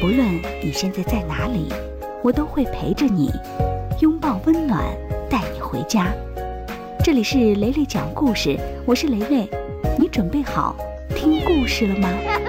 不论你现在在哪里，我都会陪着你，拥抱温暖，带你回家。这里是蕾蕾讲故事，我是蕾蕾，你准备好听故事了吗？